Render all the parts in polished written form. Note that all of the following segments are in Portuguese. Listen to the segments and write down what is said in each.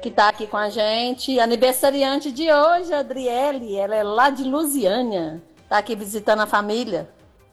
que tá aqui com a gente. Aniversariante de hoje, a Adriele. Ela é lá de Lusiânia. Tá aqui visitando a família.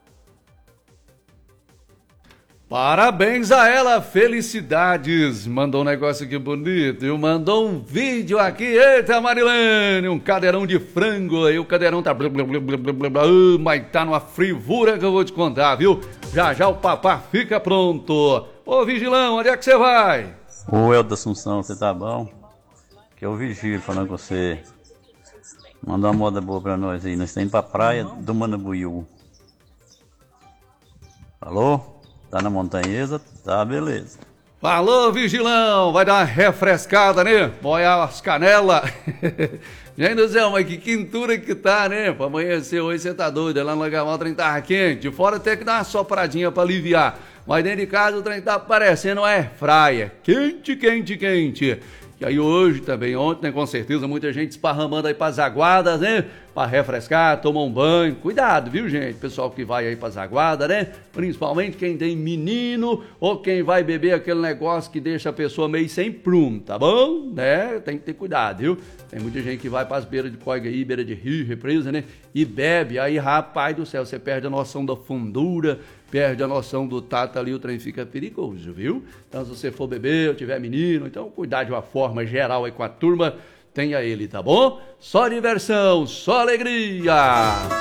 Parabéns a ela, felicidades. Mandou um negócio aqui bonito, viu? Mandou um vídeo aqui. Eita, Marilene, um cadeirão de frango aí. O cadeirão tá blá, blá, blá, blá, blá, blá, mas tá numa frivura que eu vou te contar, viu? Já já o papá fica pronto. Ô, Vigilão, onde é que você vai? Ô, Elda Assunção, você tá bom? Que é o Vigílio falando com você. Manda uma moda boa pra nós aí. Nós estamos indo pra praia do Manabuiú. Alô? Tá na montanhesa? Tá, beleza. Falou, Vigilão, vai dar uma refrescada, né? Molhar as canelas. Gente do céu, mas que quintura que tá, né? Pra amanhecer hoje você tá doido, lá no Lagamal o trem tá quente. De fora tem que dar uma sopradinha pra aliviar. Mas dentro de casa o trem tá parecendo uma airfryer. Quente, quente, quente. E aí hoje também, ontem, né, com certeza, muita gente esparramando aí pras aguadas, né? Pra refrescar, tomar um banho. Cuidado, viu, gente? Pessoal que vai aí pras aguadas, né? Principalmente quem tem menino ou quem vai beber aquele negócio que deixa a pessoa meio sem prumo, tá bom? Né? Tem que ter cuidado, viu? Tem muita gente que vai pras beiras de córrego aí, beira de rio, represa, né? E bebe. Aí, rapaz do céu, você perde a noção da fundura, perde a noção do tato ali, o trem fica perigoso, viu? Então, se você for beber ou tiver menino, então cuidar de uma forma geral aí com a turma, tenha ele, tá bom? Só diversão, só alegria!